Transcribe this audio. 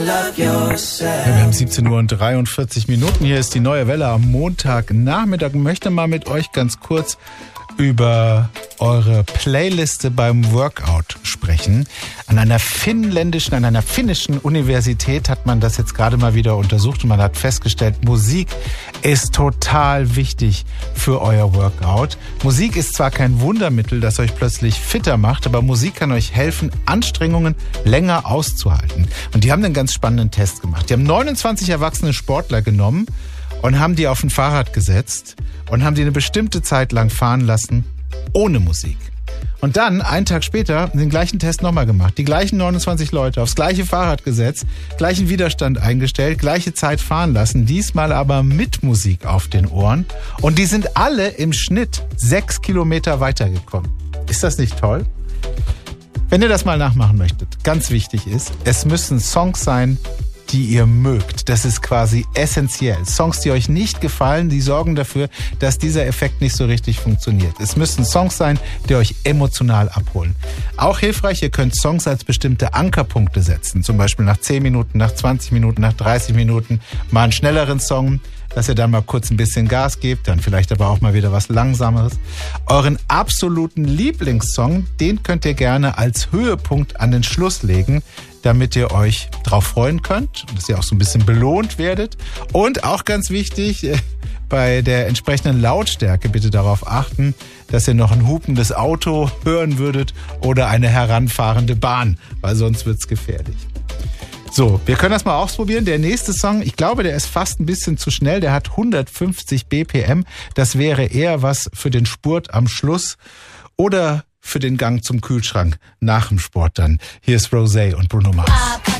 Wir haben 17:43 Uhr. Hier ist die neue Welle am Montagnachmittag. Ich möchte mal mit euch ganz kurz über eure Playliste beim Workout sprechen. An einer finnischen Universität hat man das jetzt gerade mal wieder untersucht und man hat festgestellt, Musik ist total wichtig für euer Workout. Musik ist zwar kein Wundermittel, das euch plötzlich fitter macht, aber Musik kann euch helfen, Anstrengungen länger auszuhalten. Und die haben einen ganz spannenden Test gemacht. Die haben 29 erwachsene Sportler genommen und haben die auf ein Fahrrad gesetzt und haben die eine bestimmte Zeit lang fahren lassen, ohne Musik. Und dann, einen Tag später, den gleichen Test nochmal gemacht. Die gleichen 29 Leute aufs gleiche Fahrrad gesetzt, gleichen Widerstand eingestellt, gleiche Zeit fahren lassen, diesmal aber mit Musik auf den Ohren. Und die sind alle im Schnitt 6 Kilometer weitergekommen. Ist das nicht toll? Wenn ihr das mal nachmachen möchtet, ganz wichtig ist, es müssen Songs sein, die ihr mögt. Das ist quasi essentiell. Songs, die euch nicht gefallen, die sorgen dafür, dass dieser Effekt nicht so richtig funktioniert. Es müssen Songs sein, die euch emotional abholen. Auch hilfreich, ihr könnt Songs als bestimmte Ankerpunkte setzen. Zum Beispiel nach 10 Minuten, nach 20 Minuten, nach 30 Minuten mal einen schnelleren Song, dass ihr dann mal kurz ein bisschen Gas gebt, dann vielleicht aber auch mal wieder was Langsameres. Euren absoluten Lieblingssong, den könnt ihr gerne als Höhepunkt an den Schluss legen, damit ihr euch drauf freuen könnt und dass ihr auch so ein bisschen belohnt werdet. Und auch ganz wichtig, bei der entsprechenden Lautstärke bitte darauf achten, dass ihr noch ein hupendes Auto hören würdet oder eine heranfahrende Bahn, weil sonst wird's gefährlich. So, wir können das mal ausprobieren. Der nächste Song, ich glaube, der ist fast ein bisschen zu schnell. Der hat 150 BPM. Das wäre eher was für den Spurt am Schluss oder für den Gang zum Kühlschrank nach dem Sport dann. Hier ist Rosé und Bruno Mars.